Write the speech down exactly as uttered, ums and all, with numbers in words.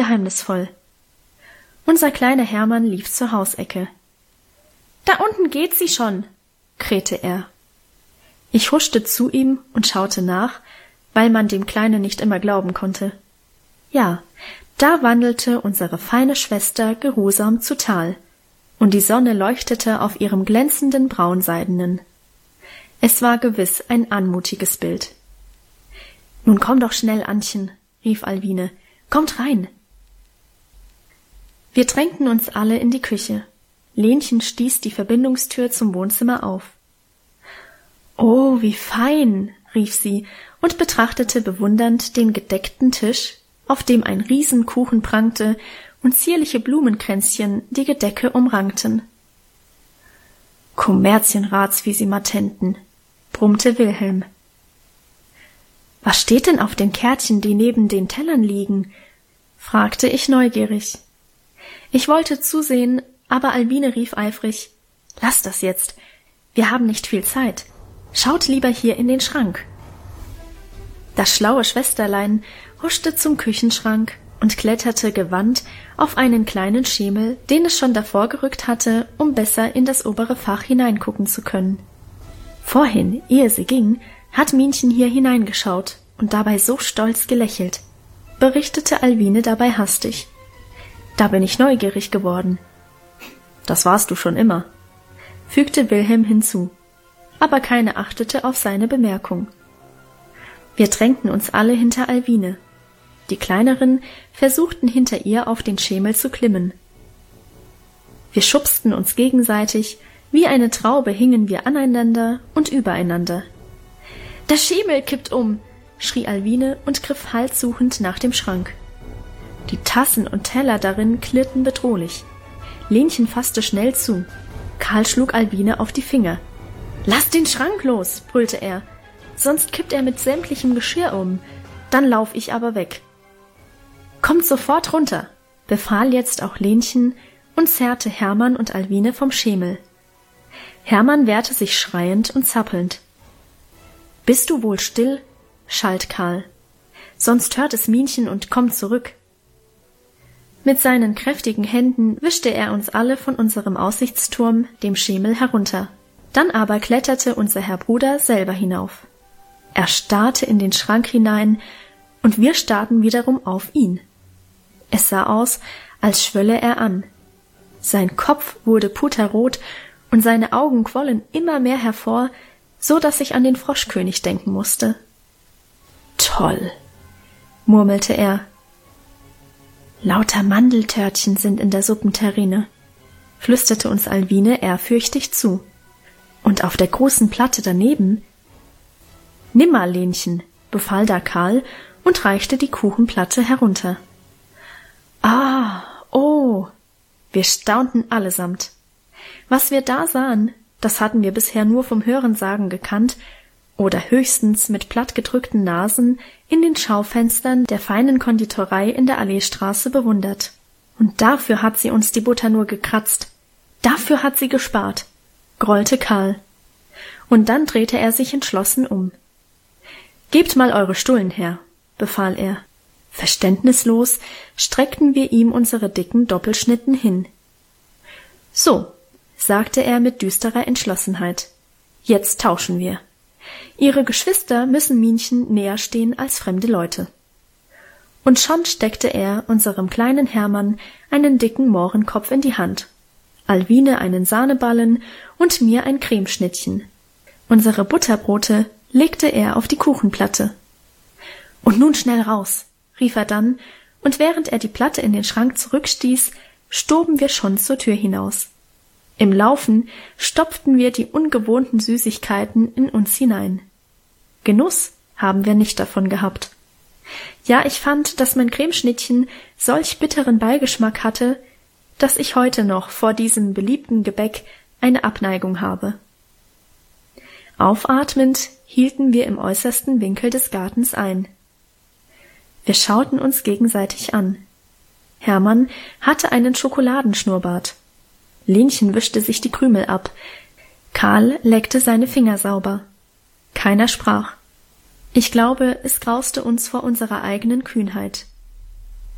geheimnisvoll. Unser kleiner Hermann lief zur Hausecke. »Da unten geht sie schon«, krähte er. Ich huschte zu ihm und schaute nach, weil man dem Kleinen nicht immer glauben konnte. Ja, da wandelte unsere feine Schwester geruhsam zu Tal, und die Sonne leuchtete auf ihrem glänzenden Braunseidenen. Es war gewiss ein anmutiges Bild. »Nun komm doch schnell, Antchen«, rief Alwine, »kommt rein!« Wir drängten uns alle in die Küche. Lenchen stieß die Verbindungstür zum Wohnzimmer auf. »Oh, wie fein«, rief sie und betrachtete bewundernd den gedeckten Tisch, auf dem ein Riesenkuchen prangte und zierliche Blumenkränzchen die Gedecke umrankten. »Kommerzienratsvisimatenten«, brummte Wilhelm. »Was steht denn auf den Kärtchen, die neben den Tellern liegen?« fragte ich neugierig. Ich wollte zusehen, aber Alwine rief eifrig, »Lass das jetzt, wir haben nicht viel Zeit. Schaut lieber hier in den Schrank.« Das schlaue Schwesterlein huschte zum Küchenschrank und kletterte gewandt auf einen kleinen Schemel, den es schon davor gerückt hatte, um besser in das obere Fach hineingucken zu können. Vorhin, ehe sie ging, hat Minchen hier hineingeschaut und dabei so stolz gelächelt, berichtete Alwine dabei hastig. Da bin ich neugierig geworden. Das warst du schon immer, fügte Wilhelm hinzu, aber keine achtete auf seine Bemerkung. Wir drängten uns alle hinter Alwine. Die Kleineren versuchten hinter ihr auf den Schemel zu klimmen. Wir schubsten uns gegenseitig, wie eine Traube hingen wir aneinander und übereinander. »Der Schemel kippt um«, schrie Alwine und griff halssuchend nach dem Schrank. Die Tassen und Teller darin klirrten bedrohlich. Lenchen fasste schnell zu. Karl schlug Alwine auf die Finger. »Lass den Schrank los«, brüllte er, »sonst kippt er mit sämtlichem Geschirr um. Dann lauf ich aber weg.« »Kommt sofort runter«, befahl jetzt auch Lenchen und zerrte Hermann und Alwine vom Schemel. Hermann wehrte sich schreiend und zappelnd. »Bist du wohl still?«, schalt Karl. »Sonst hört es Minchen und kommt zurück.« Mit seinen kräftigen Händen wischte er uns alle von unserem Aussichtsturm, dem Schemel, herunter. Dann aber kletterte unser Herr Bruder selber hinauf. Er starrte in den Schrank hinein, und wir starrten wiederum auf ihn. Es sah aus, als schwölle er an. Sein Kopf wurde puterrot, und seine Augen quollen immer mehr hervor, so dass ich an den Froschkönig denken musste. »Toll«, murmelte er. »Lauter Mandeltörtchen sind in der Suppenterrine«, flüsterte uns Alwine ehrfürchtig zu. »Und auf der großen Platte daneben?« »Nimm mal, Lenchen«, befahl da Karl und reichte die Kuchenplatte herunter. »Ah, oh«, wir staunten allesamt. Was wir da sahen, das hatten wir bisher nur vom Hörensagen gekannt oder höchstens mit plattgedrückten Nasen in den Schaufenstern der feinen Konditorei in der Alleestraße bewundert. Und dafür hat sie uns die Butter nur gekratzt. Dafür hat sie gespart, grollte Karl. Und dann drehte er sich entschlossen um. »Gebt mal eure Stullen her«, befahl er. Verständnislos streckten wir ihm unsere dicken Doppelschnitten hin. »So«, sagte er mit düsterer Entschlossenheit, »jetzt tauschen wir. Ihre Geschwister müssen Minchen näher stehen als fremde Leute.« Und schon steckte er unserem kleinen Hermann einen dicken Mohrenkopf in die Hand, Alwine einen Sahneballen und mir ein Cremeschnittchen. Unsere Butterbrote legte er auf die Kuchenplatte. »Und nun schnell raus«, rief er dann, und während er die Platte in den Schrank zurückstieß, stoben wir schon zur Tür hinaus. Im Laufen stopften wir die ungewohnten Süßigkeiten in uns hinein. Genuss haben wir nicht davon gehabt. Ja, ich fand, dass mein Cremeschnittchen solch bitteren Beigeschmack hatte, dass ich heute noch vor diesem beliebten Gebäck eine Abneigung habe. Aufatmend hielten wir im äußersten Winkel des Gartens ein. Wir schauten uns gegenseitig an. Hermann hatte einen Schokoladenschnurrbart. Lenchen wischte sich die Krümel ab. Karl leckte seine Finger sauber. Keiner sprach. Ich glaube, es grauste uns vor unserer eigenen Kühnheit.